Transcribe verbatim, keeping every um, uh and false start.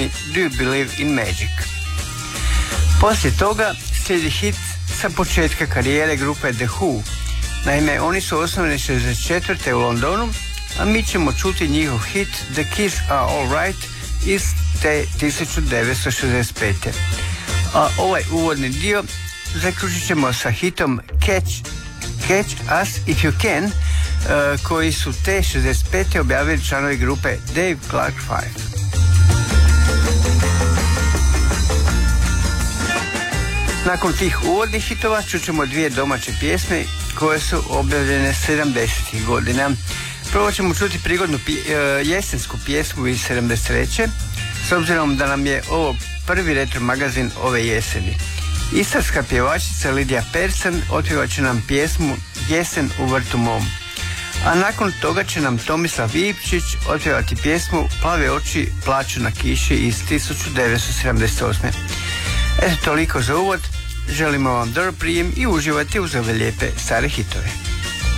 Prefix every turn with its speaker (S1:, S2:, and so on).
S1: pjesmi Do You Believe in Magic. Poslije toga slijedi hit sa početka karijere grupe The Who. Naime, oni su osnovani šezdeset četvrte u Londonu, a mi ćemo čuti njihov hit The Kids Are Alright iz te tisuću devetsto šezdeset pete. A ovaj uvodni dio zaključit ćemo sa hitom Catch, Catch Us If You Can, uh, koji su te šezdeset pete objavili članovi grupe Dave Clark Five. Nakon tih uvodnih hitova čućemo dvije domaće pjesme koje su objavljene sedamdesetih godina. Prvo ćemo čuti prigodnu pi- uh, jesensku pjesmu iz sedamdeset treće s obzirom da nam je ovo prvi retro magazin ove jeseni. Istarska pjevačica Lidija Persan otpjevat će nam pjesmu Jesen u vrtu mom. A nakon toga će nam Tomislav Ipčić otpjevati pjesmu Plave oči plaču na kiši iz tisuću devetsto sedamdeset osme. Eto, toliko za uvod. Želimo vam dobar prijem i uživati uz ove lijepe stare hitove.